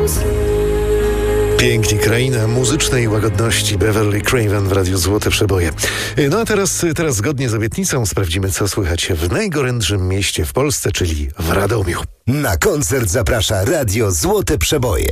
Pięknie, kraina muzycznej łagodności, Beverly Craven w Radiu Złote Przeboje. No a teraz zgodnie z obietnicą sprawdzimy, co słychać w najgorętszym mieście w Polsce, czyli w Radomiu. Na koncert zaprasza Radio Złote Przeboje.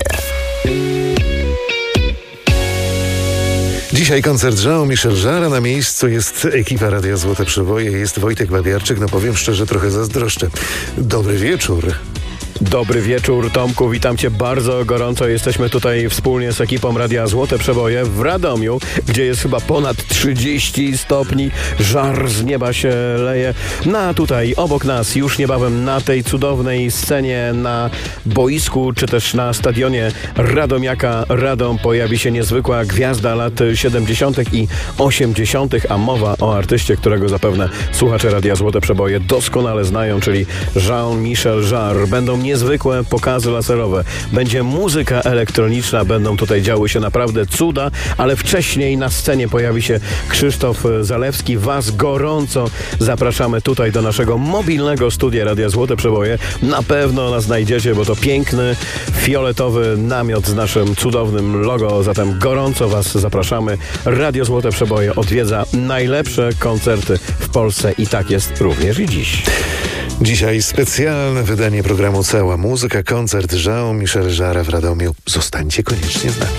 Dzisiaj koncert Jean-Michel Jarre, na miejscu jest ekipa Radia Złote Przeboje, jest Wojtek Babiarczyk, no powiem szczerze, trochę zazdroszczę. Dobry wieczór. Dobry wieczór, Tomku, witam Cię bardzo gorąco. Jesteśmy tutaj wspólnie z ekipą Radia Złote Przeboje w Radomiu, gdzie jest chyba ponad 30 stopni. Żar z nieba się leje. No a tutaj obok nas, już niebawem na tej cudownej scenie, na boisku, czy też na stadionie Radomiaka Radom pojawi się niezwykła gwiazda lat 70. i 80., a mowa o artyście, którego zapewne słuchacze Radia Złote Przeboje doskonale znają, czyli Jean-Michel Jarre. Będą niezwykłe pokazy laserowe, będzie muzyka elektroniczna, będą tutaj działy się naprawdę cuda, ale wcześniej na scenie pojawi się Krzysztof Zalewski. Was gorąco zapraszamy tutaj do naszego mobilnego studia Radia Złote Przeboje. Na pewno nas znajdziecie, bo to piękny, fioletowy namiot z naszym cudownym logo, zatem gorąco Was zapraszamy. Radio Złote Przeboje odwiedza najlepsze koncerty w Polsce i tak jest również i dziś. Dzisiaj specjalne wydanie programu Cała Muzyka, koncert Jean-Michel Jarre w Radomiu. Zostańcie koniecznie z nami.